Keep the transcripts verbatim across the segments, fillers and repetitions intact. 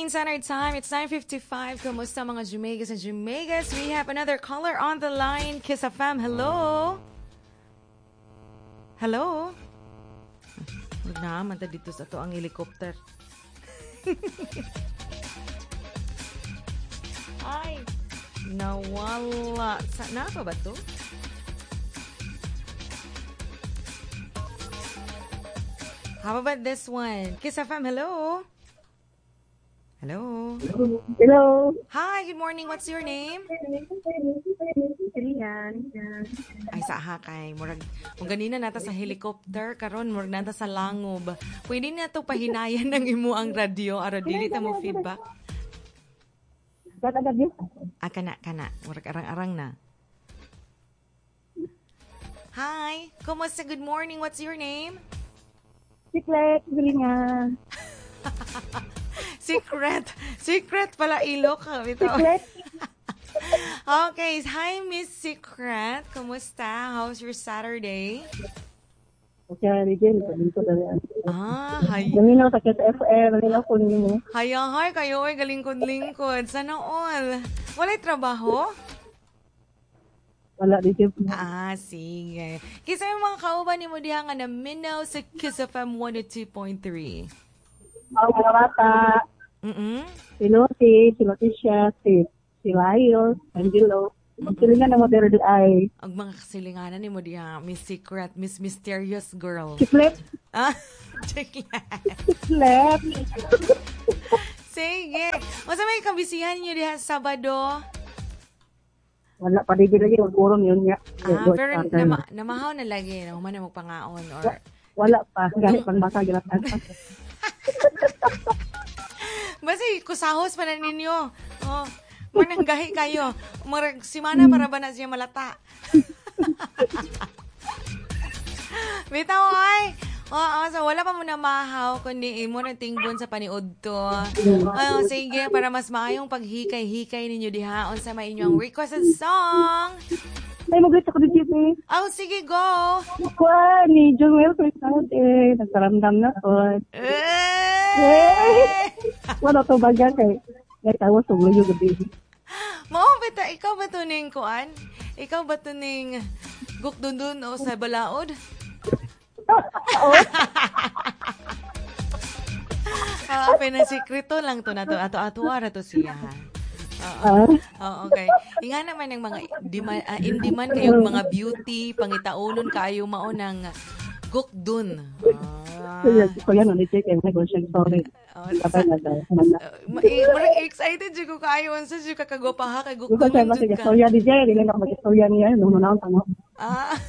Philippine Standard Time. It's nine fifty-five. Kumusta mga Jumegas and Jumegas? We have another caller on the line. Kiss F M. Hello? Hello? Huwag na, manta dito sa to ang helicopter. Ay, nawala. Sa, na pa ba to? How about this one? Kiss F M, hello? Hello? Hello. Hi, good morning. What's your name? Silian. Ay, sa hakay. Murag, kung ganina nata sa helicopter, karon murag nata sa langob. Pwede na ito pahinayan ng imo ang radio, ara dili ta mo feedback. Agad yun. Ah, kana, kana. Murag arang-arang na. Hi, kumusta? Good morning. What's your name? Siklet, Silingan. Secret. Secret pala ilok. Siklet. Okay. Hi, Miss Secret. Kumusta? How's your Saturday? Okay, Rigel. Dito na yan. Ah, hay. Gaminaw sa K S F M. Gaminaw ko ninyo. Hayahay kayo ay galingkod-lingkod. Sana all. Wala'y trabaho? Wala, Rigel. Ah, sige. Kisa yung mga kauban ni mo diha nga na minaw sa Kiss F M one oh two point three. Ang mga bata. Mm-mm. Si Lucy, si Leticia, si, si Lyle, Angelo. Silingan na mo pero di ay. Ang mga kasilinganan ni mo diha, Miss Secret, Miss Mysterious Girl. Siklet. Ah, Siklet. Siklet. Sige. Masa may kabisihan niyo diha sa Sabado? Wala pa Rigel lagi. Magkurong yun niya. Ah, pero nama, namahaw na lagi. Naman na magpangaon or... Wala pa. Gani pang baka ginatan pa. Basta kusahos pa na ninyo. Oh, mananggahi kayo. Marag simana para ba na siya malata? Bitaw ay. Oo, so wala pa mo na mahaw kundi imo na tingbon sa paniud to. Oh, sige para mas maayong paghikay-hikay ninyo diha on sa may inyong requested song. Ay, mag-reach ako din dito eh. Oh, sige, go. Kuha ni Joel Crisanot eh. Nagkaramdam na ko. Eh! Wala to baga kay. Kaya tawas sa ulo yung gabi. Mao, bita, ikaw ba ito ning kuan? Ikaw ba ito ning gukdundun o sa balaod? Oo. Ah, pinasikreto lang to na to. Ato-ato ra to siya. Oo. Ah. Oo, okay. Inga naman ng mga demand, uh, in demand kayong mga beauty, pangitaunon kayo mao ng gukdun. Ah. So yan, ulit eh. Kaya mag siyang sorry. Kapag na daw. Marang excited dyan ko kayo. Ang sa dyan kakagwa pa ha. Kay gukdun. Gusto siya ba sige. Storya di Jay. Hindi na ako mag-storya niya. Nung nunahon pa no. Ah.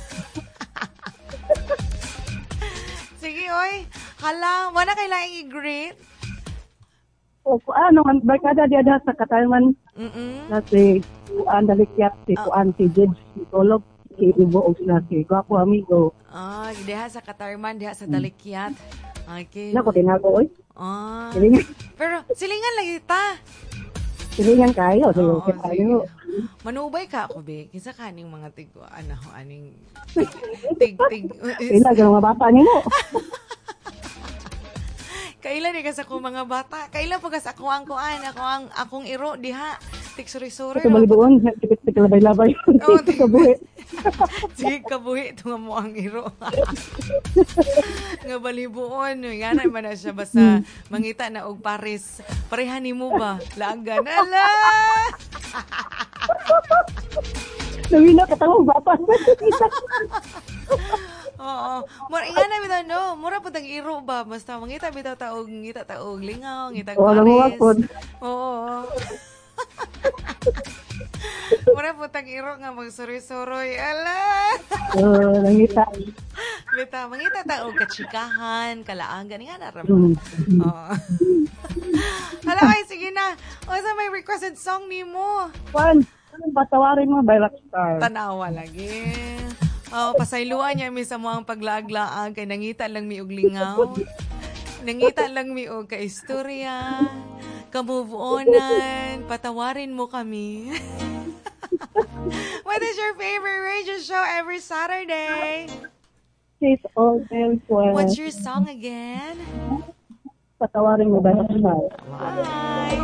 Sige, oy. Hala, wala kailangang i-greet. O, ano, ang barkada di ada sa Katarman. Mm-mm. Na si Kuan Dalikyat, si Kuan, si Jed, si Tolog, si Ibo, o sila, si Guapo Amigo. Ah, diha sa Katarman, diha sa Dalikyat. Okay. Naku, tinago, oy. Ah. Silingan. Pero, silingan lagi ta. Silingan kayo. Oo, Silingan kayo. Manubay ka ako, be. Kinsa kaning mga tig, ano, aning, tig, tig. Pila, ganun mga bata niyo mo. Kailan ni kasi ako mga bata? Kailan po kasi ako ang kuan, ako ang akong iro diha. Tik suri-suri. Ito malibuon, tipit-tipit labay-labay. Oo, Ito kabuhi. sige kabuhi ito nga mo ang iro. Nga balibuon. Nga na man na siya basta mangita na og Paris. Parehan ni mo ba? Laagan. Ala! Nawina ka tawang bata. Oo. Mura nga na bitaw no. Mura pud ang iro ba? Basta mangita bitaw taog ngita taog lingaw, ngita Oo, nanguwag po. Paris. Oo. Mura pud ang iro nga magsuri-suroy. Ala! Oo, nangita. Bitaw mangita taog katsikahan, kalaagan nga na ra. Hmm. Oo. Hala, ay sige na. O sa may requested song nimo? Juan, patawarin mo by Rockstar. Tanawa lagi. Oh, pasayloan niya mi sa mga paglaag-laag kay nangita lang mi og lingaw. Nangita lang mi og kaistorya. Ka-move onan, patawarin mo kami. What is your favorite radio show every Saturday? It's all very well. What's your song again? patawarin mo. Bye-bye. Bye!